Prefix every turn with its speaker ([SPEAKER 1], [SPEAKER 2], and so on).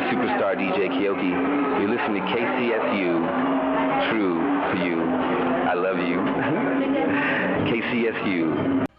[SPEAKER 1] superstar DJ Keoki. You're listening to KCSU, true to you. I love you. KCSU.